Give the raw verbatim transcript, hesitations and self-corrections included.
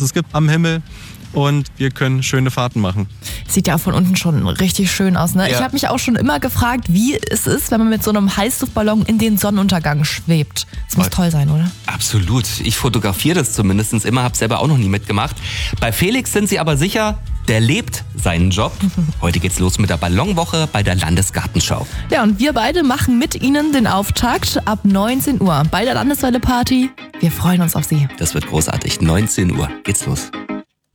es gibt am Himmel. Und wir können schöne Fahrten machen. Sieht ja auch von unten schon richtig schön aus, ne? Ja. Ich habe mich auch schon immer gefragt, wie es ist, wenn man mit so einem Heißluftballon in den Sonnenuntergang schwebt. Das muss toll sein, oder? Absolut. Ich fotografiere das zumindest immer, habe selber auch noch nie mitgemacht. Bei Felix sind Sie aber sicher, der lebt seinen Job. Heute geht's los mit der Ballonwoche bei der Landesgartenschau. Ja, und wir beide machen mit Ihnen den Auftakt ab neunzehn Uhr bei der Landeswelle-Party. Wir freuen uns auf Sie. Das wird großartig. neunzehn Uhr geht's los.